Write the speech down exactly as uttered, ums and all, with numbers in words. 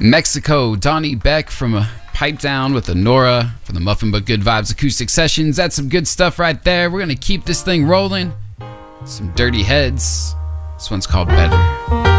Mexico, Donnie Beck from a Pipe Down with the Nora from the Muffin But Good Vibes Acoustic Sessions. That's some good stuff right there. We're going to keep this thing rolling. Some Dirty Heads. This one's called Better.